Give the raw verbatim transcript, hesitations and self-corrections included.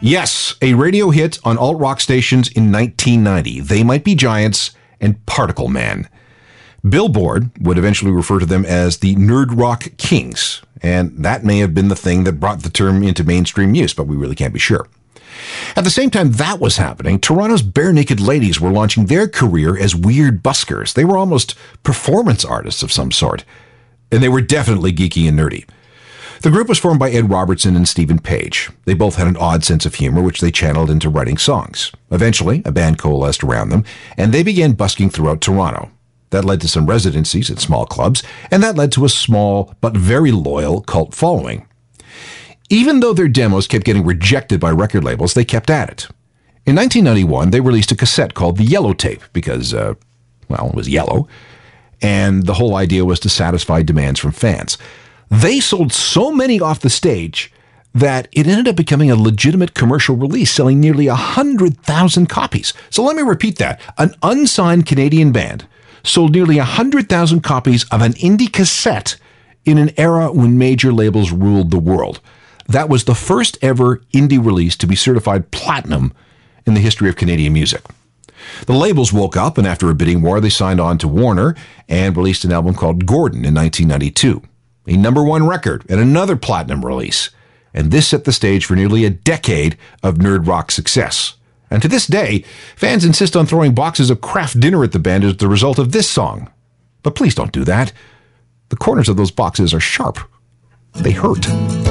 Yes, a radio hit on alt-rock stations in nineteen ninety. They Might Be Giants and Particle Man. Billboard would eventually refer to them as the Nerd Rock Kings, and that may have been the thing that brought the term into mainstream use, but we really can't be sure. At the same time that was happening, Toronto's Bare Naked Ladies were launching their career as weird buskers. They were almost performance artists of some sort, and they were definitely geeky and nerdy. The group was formed by Ed Robertson and Stephen Page. They both had an odd sense of humor, which they channeled into writing songs. Eventually, a band coalesced around them, and they began busking throughout Toronto. That led to some residencies at small clubs, and that led to a small but very loyal cult following. Even though their demos kept getting rejected by record labels, they kept at it. In nineteen ninety-one, they released a cassette called The Yellow Tape because, uh, well, it was yellow, and the whole idea was to satisfy demands from fans. They sold so many off the stage that it ended up becoming a legitimate commercial release, selling nearly one hundred thousand copies. So let me repeat that. An unsigned Canadian band sold nearly one hundred thousand copies of an indie cassette in an era when major labels ruled the world. That was the first ever indie release to be certified platinum in the history of Canadian music. The labels woke up, and after a bidding war, they signed on to Warner and released an album called Gordon in nineteen ninety-two. A number one record and another platinum release. And this set the stage for nearly a decade of nerd rock success. And to this day, fans insist on throwing boxes of Kraft Dinner at the band as the result of this song. But please don't do that. The corners of those boxes are sharp. They hurt.